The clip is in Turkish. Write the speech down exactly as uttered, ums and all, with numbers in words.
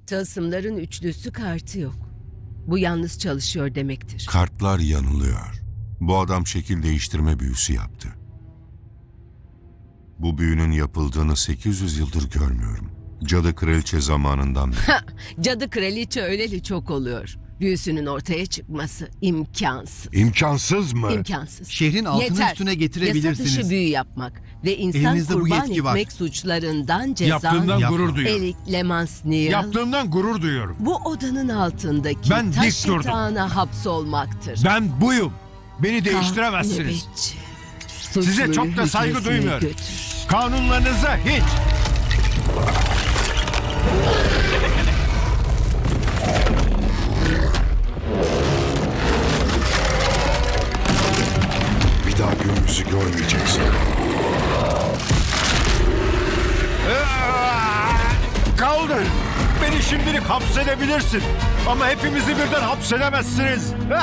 Tılsımların üçlüsü kartı yok. Bu yalnız çalışıyor demektir. Kartlar yanılıyor. Bu adam şekil değiştirme büyüsü yaptı. Bu büyünün yapıldığını sekiz yüz yıldır görmüyorum. Cadı kraliçe zamanından beri. Cadı kraliçe öleli çok oluyor. Büyüsünün ortaya çıkması imkansız. İmkansız mı? İmkansız. Şehrin altını Yeter. üstüne getirebilirsiniz. Yasa dışı büyü yapmak ve insan Elinizde bu kurban yetki var. etmek suçlarından ceza... Yaptığımdan Yapma. gurur duyuyorum. Erik Lemans Neal, Yaptığımdan gurur duyuyorum. bu odanın altındaki Ben dik taş durdum. yatağına hapsolmaktır. Ben buyum. Beni Kalk değiştiremezsiniz. nöbetçi. Size Suçluyu çok da saygı hücresine duymuyorum. götür. Kanunlarınıza hiç. Bir daha günümüzü görmeyeceksin. Kaldır. Beni şimdilik hapsedebilirsin. Ama hepimizi birden hapsedemezsiniz.